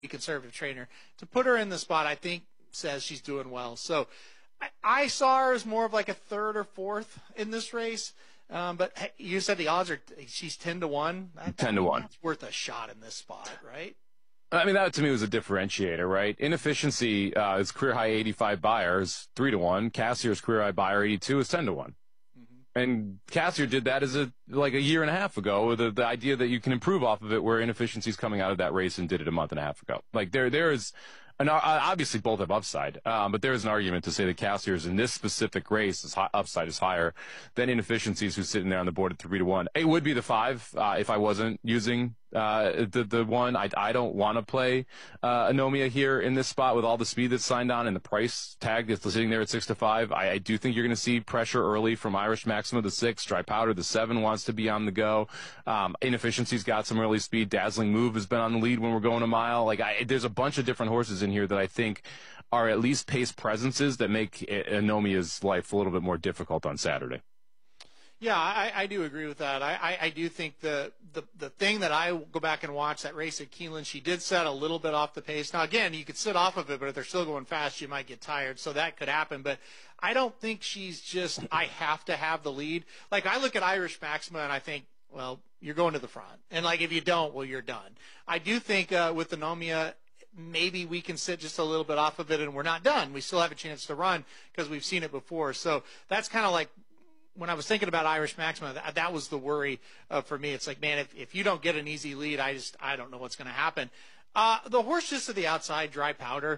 conservative trainer. To put her in the spot, I think says she's doing well. So I saw her as more of like a third or fourth in this race. But hey, you said the odds are she's 10-1. 10-1. That's worth a shot in this spot, right? I mean, that to me was a differentiator, right? Inefficiency is career high 85 buyers, 3-1. Cassier's career high buyer 82 is 10-1. And Cassier did that as a year and a half ago, with the idea that you can improve off of it, where inefficiency's coming out of that race, and did it a month and a half ago. Like there is obviously both have upside, but there is an argument to say that Cassier's in this specific race upside is higher than Inefficiency's, who's sitting there on the board at 3-1. It would be the 5 if I wasn't using the 1. I don't want to play Anomia here in this spot with all the speed that's signed on and the price tag that's sitting there at 6-5. I do think you're going to see pressure early from Irish Maxima, the 6, Dry Powder, the 7 wants to be on the go. Inefficiency's got some early speed. Dazzling Move has been on the lead when we're going a mile. There's a bunch of different horses in here that I think are at least pace presences that make Anomia's life a little bit more difficult on Saturday. Yeah, I do agree with that. I do think the thing that I go back and watch that race at Keeneland, she did set a little bit off the pace. Now, again, you could sit off of it, but if they're still going fast, you might get tired. So that could happen. But I don't think she's just, I have to have the lead. Like, I look at Irish Maxima and I think, well, you're going to the front. And, if you don't, well, you're done. I do think with Anomia, maybe we can sit just a little bit off of it and we're not done. We still have a chance to run because we've seen it before. So that's kind of like, when I was thinking about Irish Maxima, that was the worry for me. It's like, man, if you don't get an easy lead, I don't know what's going to happen. The horse just to the outside, Dry Powder,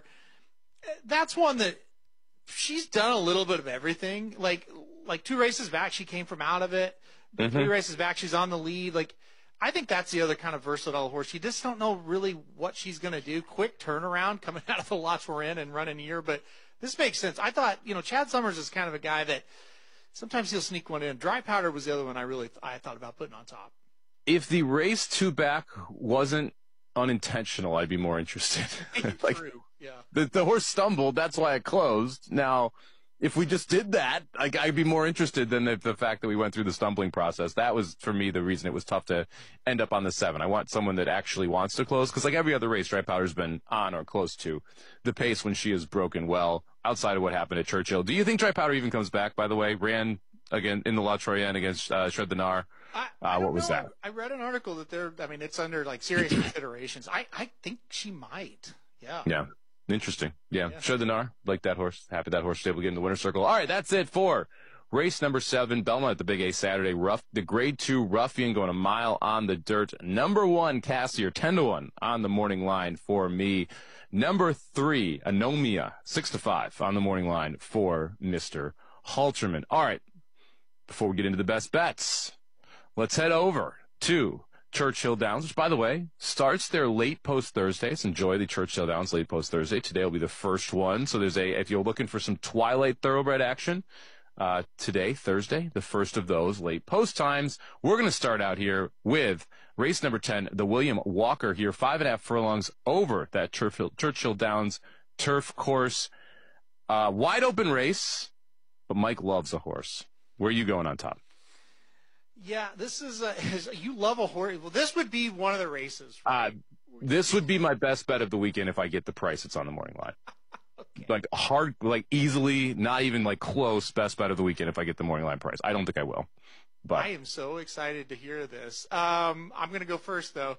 that's one that she's done a little bit of everything. Like 2 races back, she came from out of it. 3 races back, she's on the lead. I think that's the other kind of versatile horse. You just don't know really what she's going to do. Quick turnaround coming out of the lots we're in and running here. But this makes sense. I thought, Chad Summers is kind of a guy that sometimes he'll sneak one in. Dry Powder was the other one I thought about putting on top. If the race 2 back wasn't unintentional, I'd be more interested. True. Yeah. The horse stumbled. That's why it closed. Now, if we just did that, I'd be more interested than the fact that we went through the stumbling process. That was, for me, the reason it was tough to end up on the 7. I want someone that actually wants to close, because every other race, Dry Powder's been on or close to the pace when she has broken well, outside of what happened at Churchill. Do you think Dry Powder even comes back, by the way? Ran again in the La Troyenne against Shred the Gnar. What was that? I read an article that it's under serious considerations. I think she might. Yeah. Yeah. Interesting. Yeah. Shred the Gnar. Like that horse. Happy that horse stable getting the winner's circle. All right. That's it for race number 7. Belmont at the Big A Saturday. The grade 2 Ruffian going a mile on the dirt. Number 1 Cassier 10-1 on the morning line for me. Number 3 Anomia 6-5 on the morning line for Mr. Halterman. All right. Before we get into the best bets, let's head over to Churchill Downs, which, by the way, starts their late post Thursdays. Enjoy the Churchill Downs late post Thursday. Today will be the first one. So if you're looking for some twilight thoroughbred action, today, Thursday, the first of those late post times. We're going to start out here with race number 10, the William Walker here, 5.5 furlongs over that Churchill Downs turf course. Wide open race, but Mike loves a horse. Where are you going on top? Yeah, this is you love a horse. Well, this would be one of the races. Right? This would be my best bet of the weekend if I get the price that's on the morning line. Okay. Easily, not even close best bet of the weekend if I get the morning line price. I don't think I will. But I am so excited to hear this. I'm going to go first though.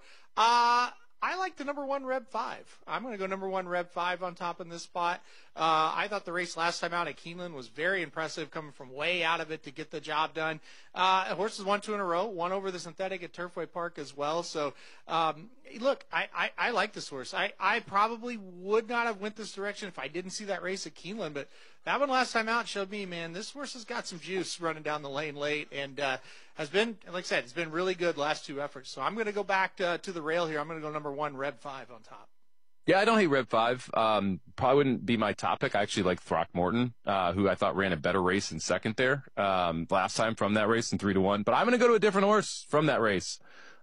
I like the number 1 Reb 5. I'm going to go number 1 Reb 5 on top in this spot. I thought the race last time out at Keeneland was very impressive, coming from way out of it to get the job done. Horses won 2 in a row, won over the synthetic at Turfway Park as well. So, look, I like this horse. I probably would not have went this direction if I didn't see that race at Keeneland, but that one last time out showed me, man, this horse has got some juice running down the lane late and has been, like I said, it's been really good last 2 efforts. So I'm going to go back to the rail here. I'm going to go number 1 Reb 5 on top. Yeah, I don't hate Reb 5. Probably wouldn't be my top pick. I actually like Throckmorton, who I thought ran a better race in second there last time from that race in 3-1. But I'm going to go to a different horse from that race.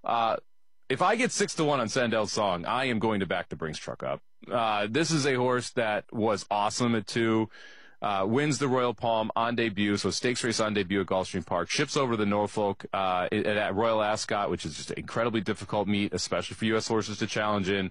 If I get 6-1 on Sandel's Song, I am going to back the Brinks truck up. This is a horse that was awesome at 2. Wins the Royal Palm on debut, so stakes race on debut at Gulfstream Park. Ships over to Norfolk at Royal Ascot, which is just an incredibly difficult meet, especially for U.S. horses to challenge in.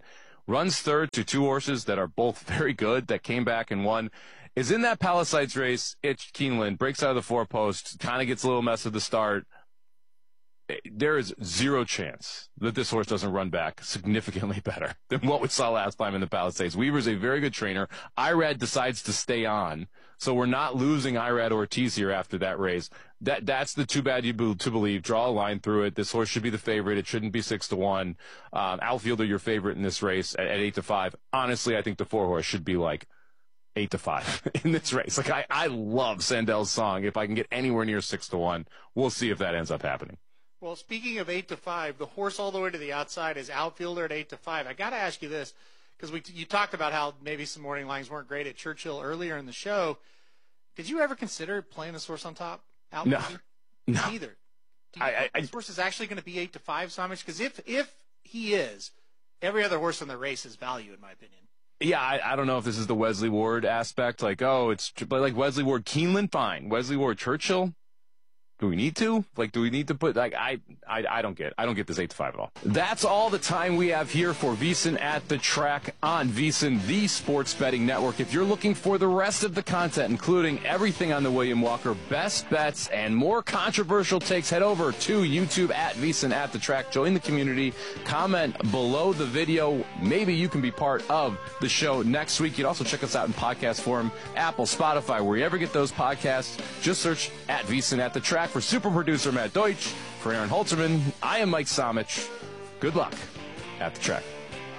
runs third to two horses that are both very good, that came back and won, is in that Palisades race. It's Keeneland, breaks out of the four post, kind of gets a little mess at the start. There is zero chance that this horse doesn't run back significantly better than what we saw last time in the Palisades. Weaver's a very good trainer. Irad decides to stay on, so we're not losing Irad Ortiz here after that race. That's the too bad you to believe. Draw a line through it. This horse should be the favorite. It shouldn't be 6-1. Outfielder, your favorite in this race at 8-5. Honestly, I think the four horse should be like 8-5 in this race. Like I love Sandel's Song. If I can get anywhere near 6-1, we'll see if that ends up happening. Well, speaking of 8-5, the horse all the way to the outside is Outfielder at 8-5. I got to ask you this, because you talked about how maybe some morning lines weren't great at Churchill earlier in the show. Did you ever consider playing this horse on top? Outfielder? No. Neither. Do you think this horse is actually going to be 8-5, Samich? Because if he is, every other horse in the race is value, in my opinion. Yeah, I don't know if this is the Wesley Ward aspect. Like, but like Wesley Ward, Keeneland, fine. Wesley Ward, Churchill. Do we need to? Like, do we need to put, like, I don't get this 8-5 at all. That's all the time we have here for VSiN at the Track on VSiN, the sports betting network. If you're looking for the rest of the content, including everything on the William Walker, best bets, and more controversial takes, head over to YouTube at VSiN at the Track. Join the community. Comment below the video. Maybe you can be part of the show next week. You can also check us out in podcast form, Apple, Spotify, wherever you get those podcasts. Just search at VSiN at the Track. For super producer Matt Deutsch, for Aaron Holterman, I am Mike Samich. Good luck at the track.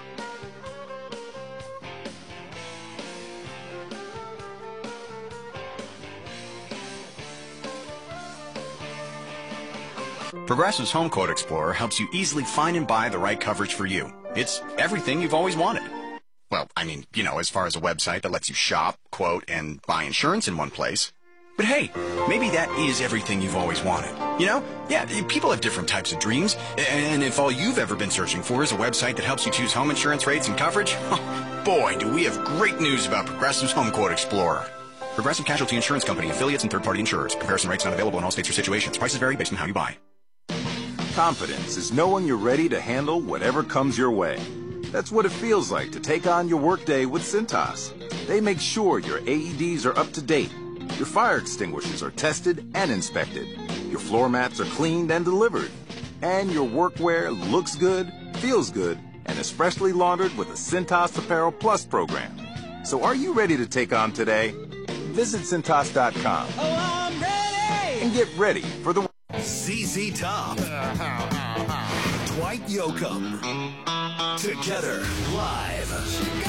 Progressive's Home Quote Explorer helps you easily find and buy the right coverage for you. It's everything you've always wanted. Well, I mean, as far as a website that lets you shop, quote, and buy insurance in one place. But hey, maybe that is everything you've always wanted. Yeah, people have different types of dreams. And if all you've ever been searching for is a website that helps you choose home insurance rates and coverage, boy, do we have great news about Progressive's Home Quote Explorer. Progressive Casualty Insurance Company, affiliates, and third-party insurers. Comparison rates not available in all states or situations. Prices vary based on how you buy. Confidence is knowing you're ready to handle whatever comes your way. That's what it feels like to take on your workday with Cintas. They make sure your AEDs are up to date. Your fire extinguishers are tested and inspected. Your floor mats are cleaned and delivered. And your workwear looks good, feels good, and is freshly laundered with the Cintas Apparel Plus program. So are you ready to take on today? Visit Cintas.com and get ready for the ZZ Top. Dwight Yoakam. Together, live.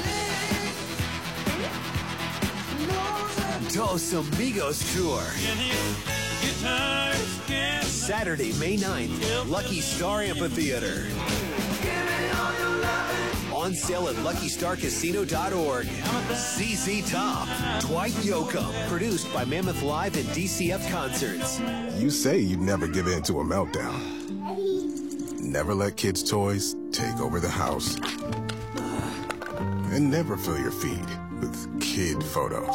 Dos Amigos Tour. Saturday, May 9th, Lucky Star Amphitheater. On sale at LuckyStarCasino.org. ZZ Top. Dwight Yoakam. Produced by Mammoth Live and DCF Concerts. You say you'd never give in to a meltdown. Never let kids' toys take over the house. And never fill your feed with kid photos.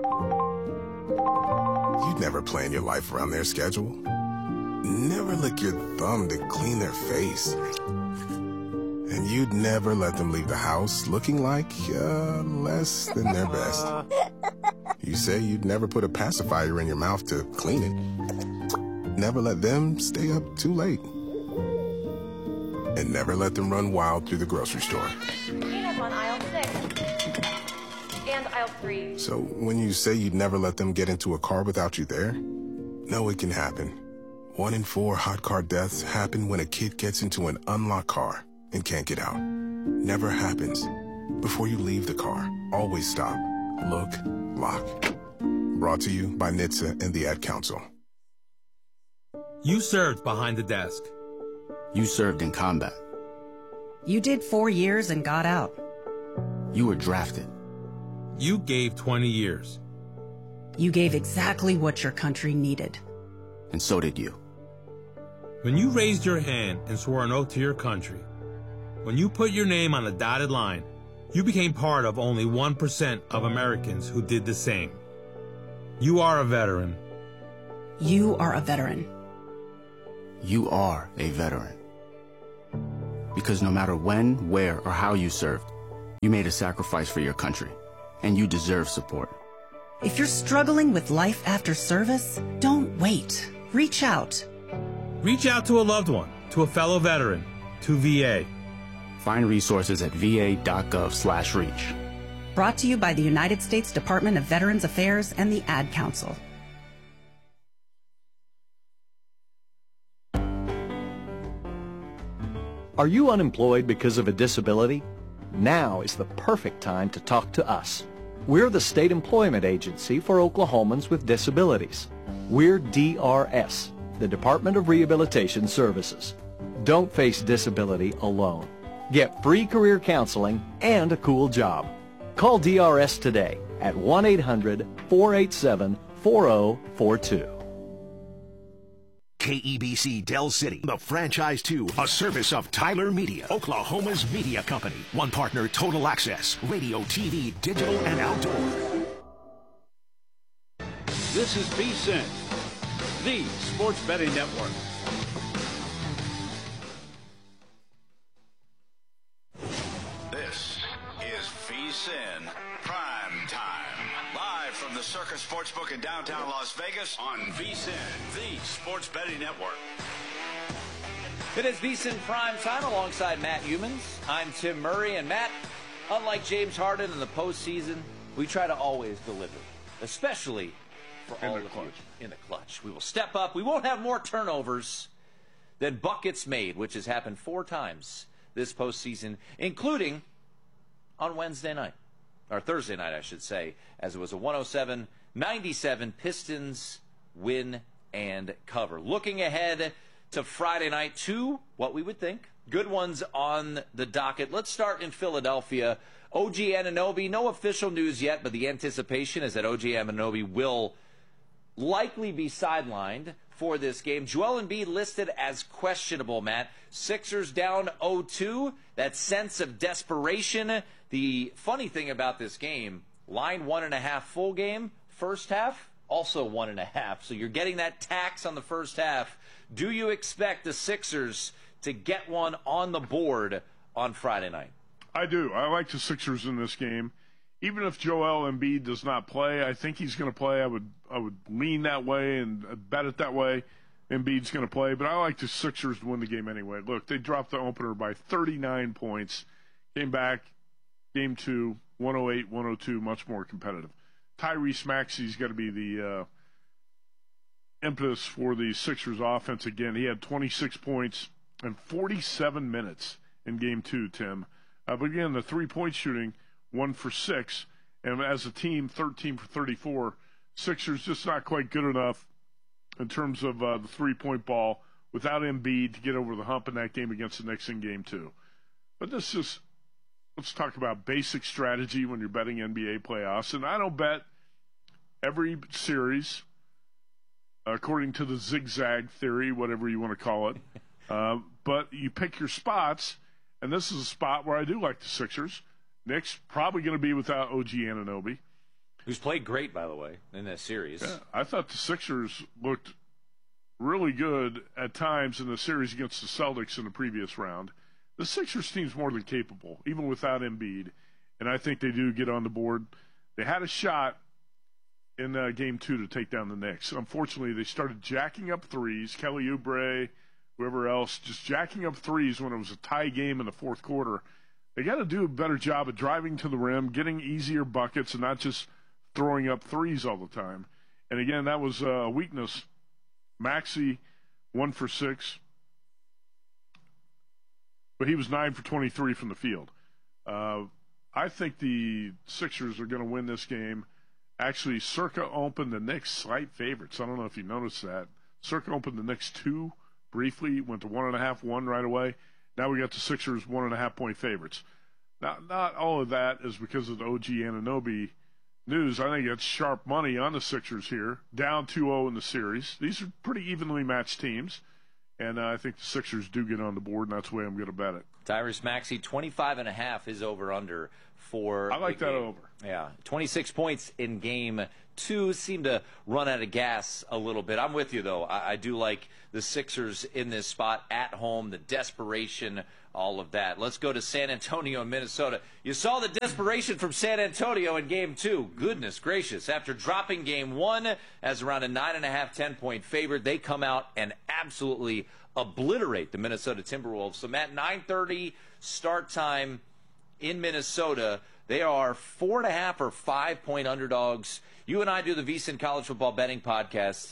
You'd never plan your life around their schedule. Never lick your thumb to clean their face. And you'd never let them leave the house looking like less than their best. You say you'd never put a pacifier in your mouth to clean it. Never let them stay up too late. And never let them run wild through the grocery store. Peanuts on aisle 6 and aisle 3. So when you say you'd never let them get into a car without you there, know it can happen. 1 in 4 hot car deaths happen when a kid gets into an unlocked car and can't get out. Never happens. Before you leave the car, always stop, look, lock. Brought to you by NHTSA and the Ad Council. You served behind the desk. You served in combat. You did 4 years and got out. You were drafted. You gave 20 years. You gave exactly what your country needed. And so did you. When you raised your hand and swore an oath to your country, when you put your name on a dotted line, you became part of only 1% of Americans who did the same. You are a veteran. You are a veteran. You are a veteran. Because no matter when, where, or how you served, you made a sacrifice for your country, and you deserve support. If you're struggling with life after service, don't wait. Reach out. Reach out to a loved one, to a fellow veteran, to VA. Find resources at va.gov/reach. Brought to you by the United States Department of Veterans Affairs and the Ad Council. Are you unemployed because of a disability? Now is the perfect time to talk to us. We're the state employment agency for Oklahomans with disabilities. We're DRS, the Department of Rehabilitation Services. Don't face disability alone. Get free career counseling and a cool job. Call DRS today at 1-800-487-4042. KEBC Del City, the Franchise 2, a service of Tyler Media, Oklahoma's media company. One partner, Total Access, radio, TV, digital, and outdoor. This is VSiN, the sports betting network. This is VSiN Prime Time. Live from the Circus Sportsbook in downtown Las Vegas on VSiN, the sports betting network. It is VSiN Prime Time alongside Matt Humans. I'm Tim Murray, and Matt, unlike James Harden in the postseason, we try to always deliver, especially for all the clutch. In the clutch. We will step up. We won't have more turnovers than buckets made, which has happened 4 times this postseason, including on Wednesday night, or Thursday night, I should say, as it was a 107-97 Pistons win and cover. Looking ahead to Friday night, 2, what we would think, good ones on the docket. Let's start in Philadelphia. OG Anunoby, no official news yet, but the anticipation is that OG Anunoby will likely be sidelined for this game. Joel Embiid listed as questionable, Matt. Sixers down 0-2. That sense of desperation. The funny thing about this game, line 1.5 full game. First half, also 1.5. So you're getting that tax on the first half. Do you expect the Sixers to get one on the board on Friday night? I do. I like the Sixers in this game. Even if Joel Embiid does not play, I think he's going to play. I would lean that way and bet it that way. Embiid's going to play, but I like the Sixers to win the game anyway. Look, they dropped the opener by 39 points. Came back, game 2, 108-102, much more competitive. Tyrese Maxey's got to be the impetus for the Sixers offense again. He had 26 points in 47 minutes in game 2, Tim. But again, the three-point shooting, 1 for 6, and as a team, 13 for 34. Sixers just not quite good enough in terms of the three-point ball without Embiid to get over the hump in that game against the Knicks in game 2. But let's talk about basic strategy when you're betting NBA playoffs. And I don't bet every series according to the zigzag theory, whatever you want to call it. But you pick your spots, and this is a spot where I do like the Sixers. Knicks probably going to be without OG Anunoby, who's played great, by the way, in this series. Yeah, I thought the Sixers looked really good at times in the series against the Celtics in the previous round. The Sixers team's more than capable, even without Embiid, and I think they do get on the board. They had a shot in Game 2 to take down the Knicks. Unfortunately, they started jacking up threes. Kelly Oubre, whoever else, just jacking up threes when it was a tie game in the fourth quarter. They got to do a better job of driving to the rim, getting easier buckets, and not just throwing up threes all the time. And again, that was a weakness. Maxey, 1 for 6. But he was 9 for 23 from the field. I think the Sixers are going to win this game. Actually, Circa opened the Knicks slight favorites. I don't know if you noticed that. Circa opened the Knicks 2 briefly, went to 1.5, 1 right away. Now we got the Sixers 1.5-point favorites. Now, not all of that is because of the OG Anunoby news. I think it's sharp money on the Sixers here. Down 2-0 in the series. These are pretty evenly matched teams. And I think the Sixers do get on the board, and that's the way I'm going to bet it. Tyrese Maxey, 25.5 is over-under for I like that over. Yeah, 26 points in Game 2 seem to run out of gas a little bit. I'm with you, though. I do like the Sixers in this spot at home, the desperation, all of that. Let's go to San Antonio and Minnesota. You saw the desperation from San Antonio in Game 2. Goodness gracious. After dropping Game 1 as around a 9.5, 10-point favorite, they come out and absolutely obliterate the Minnesota Timberwolves. So, Matt, 9:30 start time in Minnesota. They are 4.5 or 5-point underdogs. You and I do the VSiN College Football Betting Podcast.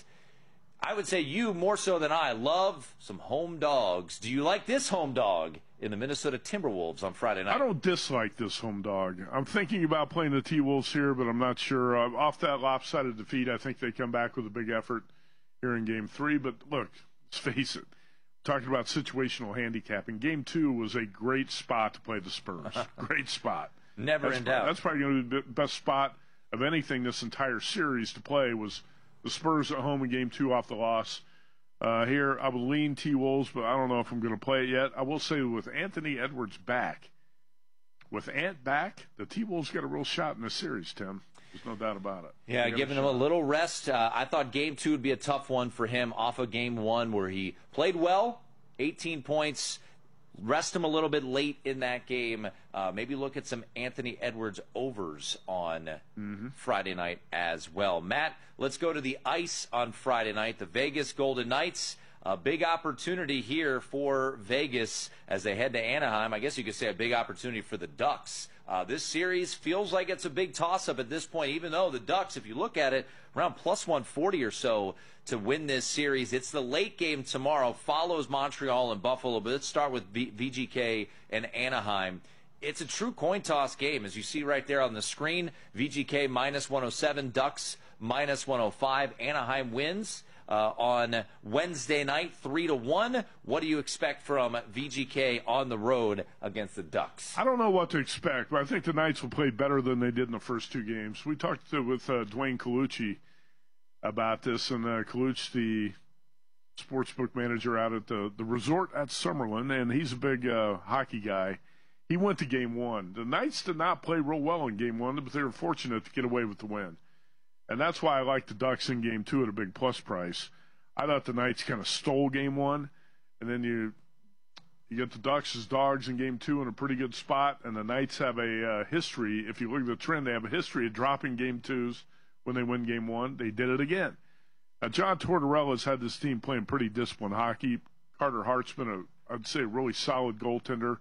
I would say you, more so than I, love some home dogs. Do you like this home dog in the Minnesota Timberwolves on Friday night? I don't dislike this home dog. I'm thinking about playing the T-Wolves here, but I'm not sure. Off that lopsided defeat, I think they come back with a big effort here in Game 3. But look, let's face it. Talking about situational handicapping, Game 2 was a great spot to play the Spurs. Great spot. Never in doubt. That's probably going to be the best spot of anything this entire series to play was the Spurs at home in Game 2 off the loss. Here, I would lean T-Wolves, but I don't know if I'm going to play it yet. I will say with Anthony Edwards back, with Ant back, the T-Wolves got a real shot in this series, Tim. There's no doubt about it. Yeah, giving him a little rest. I thought Game 2 would be a tough one for him off of Game 1 where he played well, 18 points. Rest him a little bit late in that game. Maybe look at some Anthony Edwards overs on Friday night as well. Matt, let's go to the ice on Friday night. The Vegas Golden Knights, a big opportunity here for Vegas as they head to Anaheim. I guess you could say a big opportunity for the Ducks. This series feels like it's a big toss-up at this point, even though the Ducks, if you look at it, around plus 140 or so to win this series. It's the late game tomorrow, follows Montreal and Buffalo, but let's start with VGK and Anaheim. It's a true coin toss game, as you see right there on the screen. VGK minus 107, Ducks minus 105. Anaheim wins on Wednesday night, 3-1. What do you expect from VGK on the road against the Ducks? I don't know what to expect, but I think the Knights will play better than they did in the first two games. We talked with Dwayne Colucci about this, and Colucci, the sportsbook manager out at the resort at Summerlin, and he's a big hockey guy. He went to Game 1. The Knights did not play real well in Game 1, but they were fortunate to get away with the win. And that's why I like the Ducks in Game 2 at a big plus price. I thought the Knights kind of stole Game 1, and then you get the Ducks as dogs in Game 2 in a pretty good spot, and the Knights have a history. If you look at the trend, they have a history of dropping Game 2s when they win Game 1. They did it again. John Tortorella's had this team playing pretty disciplined hockey. Carter Hart's been, I'd say, a really solid goaltender.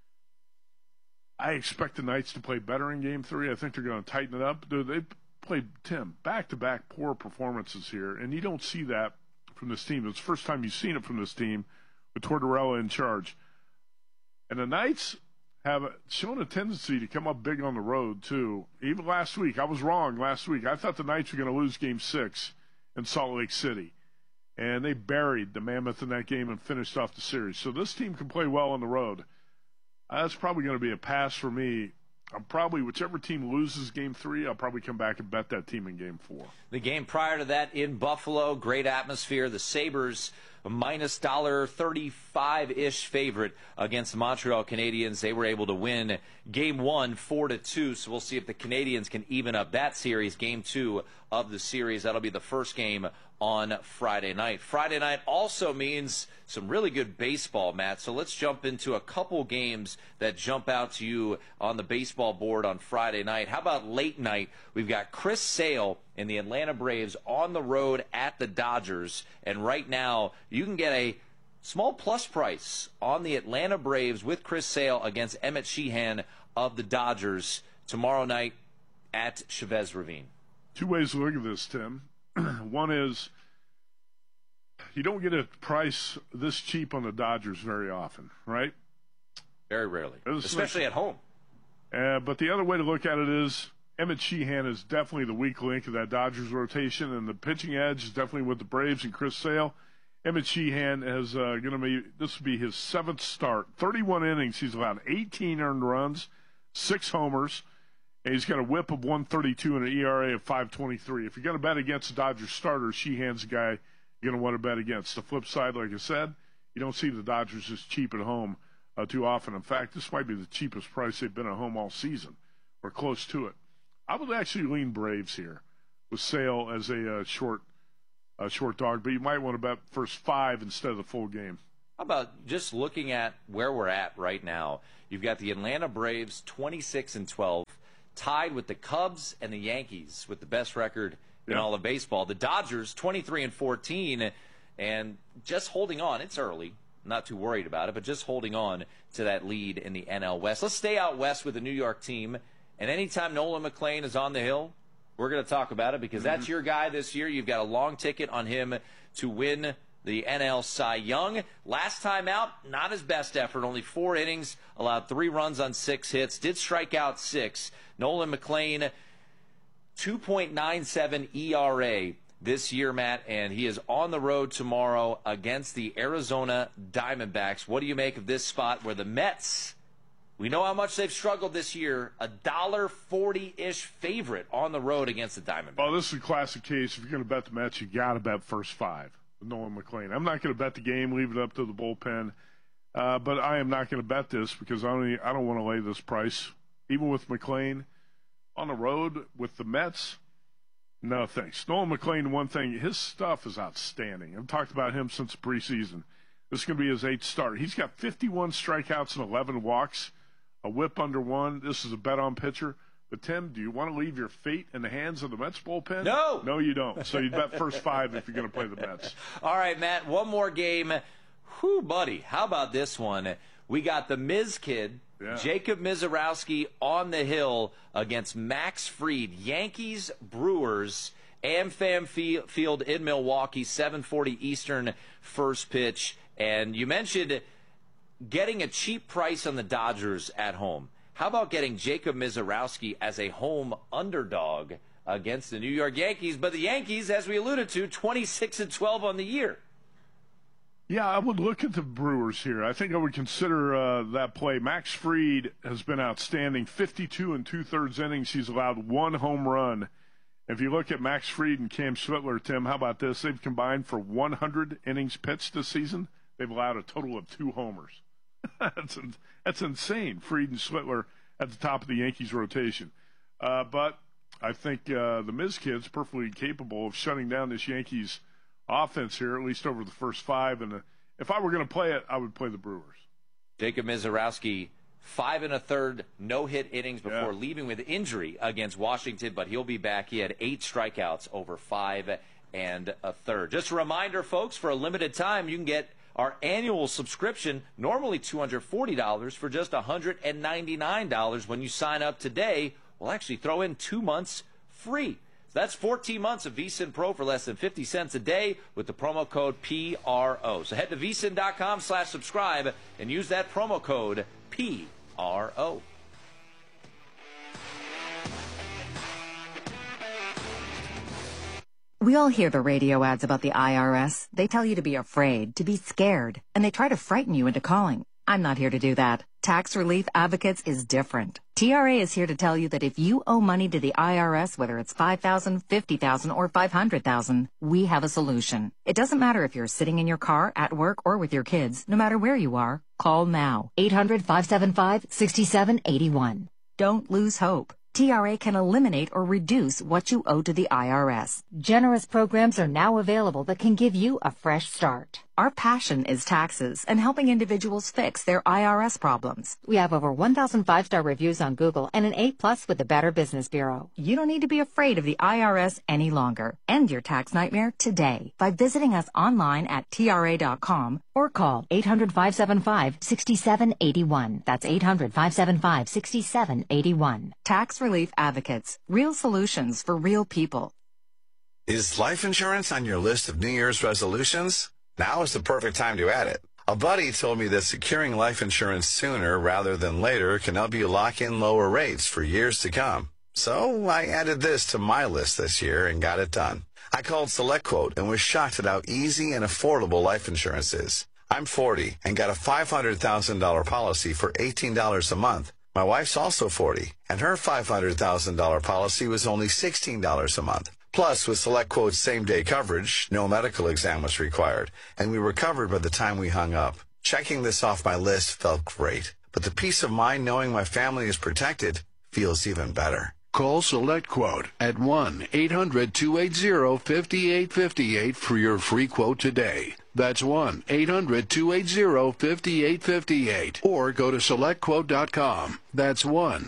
I expect the Knights to play better in Game 3. I think they're going to tighten it up. They played, Tim, back-to-back poor performances here, and you don't see that from this team. It's the first time you've seen it from this team with Tortorella in charge. And the Knights have shown a tendency to come up big on the road, too. Even last week, I was wrong last week. I thought the Knights were going to lose Game 6 in Salt Lake City. And they buried the Mammoth in that game and finished off the series. So this team can play well on the road. That's probably going to be a pass for me. I'm probably, whichever team loses Game 3, I'll probably come back and bet that team in Game 4. The game prior to that in Buffalo, great atmosphere. The Sabres, a minus $1.35-ish favorite against the Montreal Canadiens. They were able to win Game 1 4-2, so we'll see if the Canadiens can even up that series. Game 2 of the series, that'll be the first game on Friday night. Friday night also means some really good baseball, Matt. So let's jump into a couple games that jump out to you on the baseball board on Friday night. How about late night? We've got Chris Sale and the Atlanta Braves on the road at the Dodgers. And right now, you can get a small plus price on the Atlanta Braves with Chris Sale against Emmett Sheehan of the Dodgers tomorrow night at Chavez Ravine. Two ways to look at this, Tim. One is you don't get a price this cheap on the Dodgers very often, right? Very rarely, especially at home. But the other way to look at it is Emmett Sheehan is definitely the weak link of that Dodgers rotation, and the pitching edge is definitely with the Braves and Chris Sale. Emmett Sheehan is this will be his 7th start. 31 innings. He's allowed 18 earned runs, 6 homers. And he's got a whip of 132 and an ERA of 5.23. If you're going to bet against the Dodgers starter, Sheehan's the guy you're going to want to bet against. The flip side, like I said, you don't see the Dodgers as cheap at home too often. In fact, this might be the cheapest price they've been at home all season, or close to it. I would actually lean Braves here with Sale as a short dog, but you might want to bet first 5 instead of the full game. How about just looking at where we're at right now? You've got the Atlanta Braves 26-12, tied with the Cubs and the Yankees with the best record in all of baseball. The Dodgers 23-14, and just holding on. It's early, not too worried about it, but just holding on to that lead in the NL West. Let's stay out west with the New York team, and anytime Nolan McLean is on the hill, we're going to talk about it because that's your guy this year. You've got a long ticket on him to win the NL Cy Young. Last time out, not his best effort. Only 4 innings, allowed 3 runs on 6 hits, did strike out 6. Nolan McLean, 2.97 ERA this year, Matt, and he is on the road tomorrow against the Arizona Diamondbacks. What do you make of this spot where the Mets, we know how much they've struggled this year, $1.40-ish favorite on the road against the Diamondbacks? Well, this is a classic case. If you're going to bet the Mets, you got to bet first 5 with Nolan McLean. I'm not going to bet the game, leave it up to the bullpen, but I am not going to bet this because I don't want to lay this price. Even with McLean on the road with the Mets, no thanks. Nolan McLean, one thing, his stuff is outstanding. I've talked about him since preseason. This is going to be his 8th start. He's got 51 strikeouts and 11 walks, a whip under 1. This is a bet-on pitcher. But, Tim, do you want to leave your fate in the hands of the Mets bullpen? No. No, you don't. So you'd bet first 5 if you're going to play the Mets. All right, Matt, one more game. Whew, buddy, how about this one? We got the Miz Kid, Jacob Mizorowski on the hill against Max Fried. Yankees, Brewers, AmFam Field in Milwaukee, 7:40 Eastern first pitch. And you mentioned getting a cheap price on the Dodgers at home. How about getting Jacob Mizorowski as a home underdog against the New York Yankees? But the Yankees, as we alluded to, 26-12 on the year. Yeah, I would look at the Brewers here. I think I would consider that play. Max Fried has been outstanding. 52 2/3 innings. He's allowed 1 home run. If you look at Max Fried and Cam Switler, Tim, how about this? They've combined for 100 innings pitched this season. They've allowed a total of 2 homers. That's insane. Fried and Switler at the top of the Yankees rotation. But I think the Miz Kid's perfectly capable of shutting down this Yankees offense here, at least over the first 5. And if I were going to play it, I would play the Brewers. Jacob Mizorowski, 5 1/3 no-hit innings before leaving with injury against Washington, but he'll be back. He had 8 strikeouts over 5 1/3. Just a reminder, folks, for a limited time, you can get our annual subscription, normally $240 for just $199 when you sign up today. We'll actually throw in 2 months free. That's 14 months of VSiN Pro for less than 50 cents a day with the promo code PRO. So head to vsin.com/subscribe and use that promo code PRO. We all hear the radio ads about the IRS. They tell you to be afraid, to be scared, and they try to frighten you into calling. I'm not here to do that. Tax Relief Advocates is different. TRA is here to tell you that if you owe money to the IRS, whether it's $5,000, $50,000, or $500,000, we have a solution. It doesn't matter if you're sitting in your car, at work, or with your kids. No matter where you are, call now. 800-575-6781. Don't lose hope. TRA can eliminate or reduce what you owe to the IRS. Generous programs are now available that can give you a fresh start. Our passion is taxes and helping individuals fix their IRS problems. We have over 1,000 5-star reviews on Google and an A+ with the Better Business Bureau. You don't need to be afraid of the IRS any longer. End your tax nightmare today by visiting us online at TRA.com or call 800-575-6781. That's 800-575-6781. Tax Relief Advocates. Real solutions for real people. Is life insurance on your list of New Year's resolutions? Now is the perfect time to add it. A buddy told me that securing life insurance sooner rather than later can help you lock in lower rates for years to come. So I added this to my list this year and got it done. I called SelectQuote and was shocked at how easy and affordable life insurance is. I'm 40 and got a $500,000 policy for $18 a month. My wife's also 40, and her $500,000 policy was only $16 a month. Plus, with SelectQuote's same-day coverage, no medical exam was required, and we were covered by the time we hung up. Checking this off my list felt great, but the peace of mind knowing my family is protected feels even better. Call SelectQuote at 1-800-280-5858 for your free quote today. That's 1-800-280-5858. Or go to SelectQuote.com. That's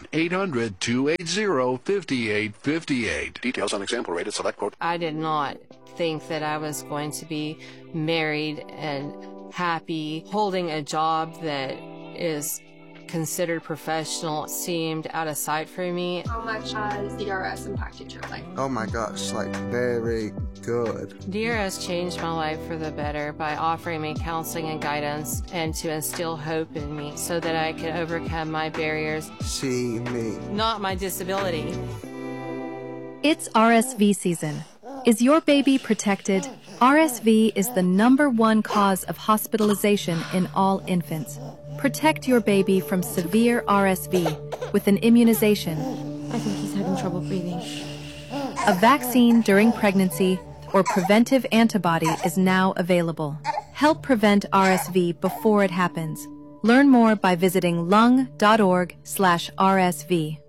1-800-280-5858. Details on example rated SelectQuote. I did not think that I was going to be married and happy. Holding a job that is considered professional seemed out of sight for me. How much has DRS impacted your life? Oh my gosh, like very good. DRS changed my life for the better by offering me counseling and guidance and to instill hope in me so that I could overcome my barriers. See me. Not my disability. It's RSV season. Is your baby protected? RSV is the #1 cause of hospitalization in all infants. Protect your baby from severe RSV with an immunization. I think he's having trouble breathing. A vaccine during pregnancy or preventive antibody is now available. Help prevent RSV before it happens. Learn more by visiting lung.org/RSV.